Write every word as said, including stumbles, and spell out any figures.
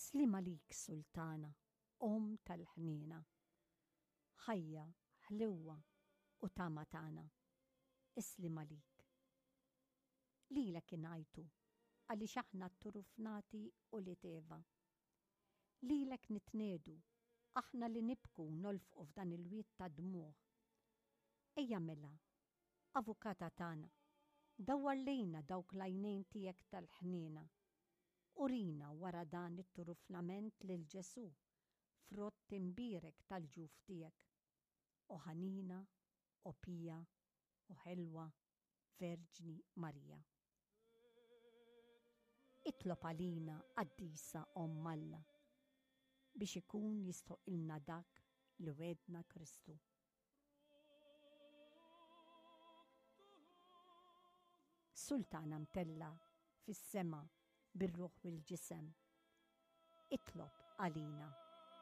Slima lik sultana, om tal-ħnina, ħajja, ħlewa u tama tagħna. Islima lik. Lilek ingħajtu għaliex aħna t-turufnati u li teva. Lilek nitnedu, aħna li nibku nolfqu f'dan il-wiet ta' dmuħ. Ejja mela, avukata tagħna, dawwar lejna dawk l-għajnejn tiegħek tal-ħnina. Urina wara dan it-turufnament lil Ġesu, frott imbirek tal-ġuf tiegħek. U ħanina, u pija, u ħelwa, Verġni Marija. Itlob għalina qaddisa Omm Alla biex ikun jistoqilna dak li wedna Kristu. Sultana mtella fis-sema bir-ruħ u l-ġisem. Itlob għalina.